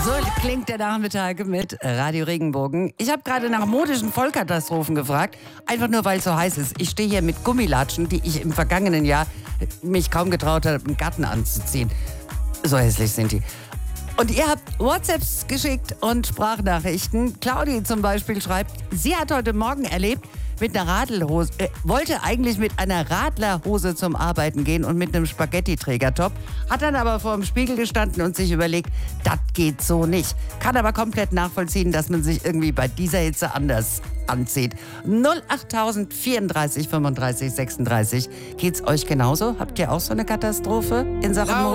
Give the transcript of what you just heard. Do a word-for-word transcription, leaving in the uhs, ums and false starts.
So klingt der Nachmittag mit Radio Regenbogen. Ich habe gerade nach modischen Vollkatastrophen gefragt, einfach nur weil es so heiß ist. Ich stehe hier mit Gummilatschen, die ich im vergangenen Jahr mich kaum getraut habe, im Garten anzuziehen. So hässlich sind die. Und ihr habt WhatsApps geschickt und Sprachnachrichten. Claudi zum Beispiel schreibt, sie hat heute Morgen erlebt, mit einer Radlhose, äh, wollte eigentlich mit einer Radlerhose zum Arbeiten gehen und mit einem Spaghetti-Trägertop, hat dann aber vor dem Spiegel gestanden und sich überlegt, das geht so nicht. Kann aber komplett nachvollziehen, dass man sich irgendwie bei dieser Hitze anders anzieht. null achttausend vierunddreißig fünfunddreißig sechsunddreißig. Geht's euch genauso? Habt ihr auch so eine Katastrophe in Sachen Mode?